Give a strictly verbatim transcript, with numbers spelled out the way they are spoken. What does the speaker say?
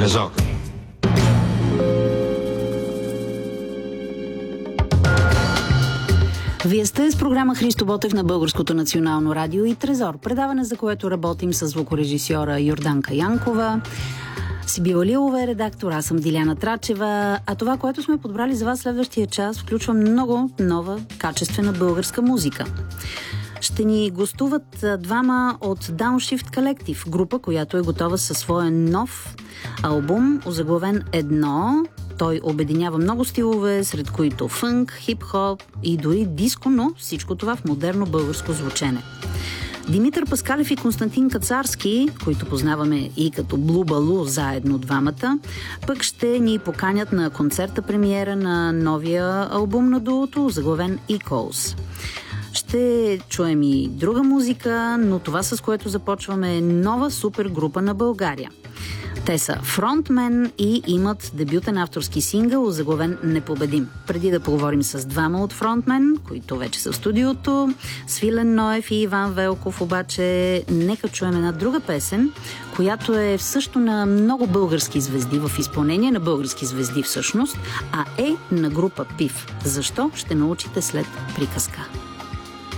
Трезор. Вие сте с програма Христо Ботев на Българското национално радио и Трезор. Предаване, за което работим с звукорежисьора Йорданка Янкова. Сибила Лилова е редактор, аз съм Диляна Трачева. А това, което сме подбрали за вас следващия час, включва много нова, качествена българска музика. Ще ни гостуват двама от Downshift Collective, група, която е готова със своя нов албум, озаглавен Едно. Той обединява много стилове, сред които фънк, хип-хоп и дори диско, но всичко това в модерно българско звучене. Димитър Паскалев и Константин Кацарски, които познаваме и като Блу Балу заедно двамата, пък ще ни поканят на концерта премиера на новия албум на дуото, озаглавен Equals. Ще чуем и друга музика, но това, с което започваме, е нова супергрупа на България. Те са Frontman и имат дебютен авторски сингъл, озаглавен Непобедим. Преди да поговорим с двама от Frontman, които вече са в студиото, Свилен Ноев и Иван Велков, обаче нека чуем една друга песен, която е също на много български звезди, в изпълнение на български звезди всъщност, а е на група Пив. Защо? Ще научите след приказка.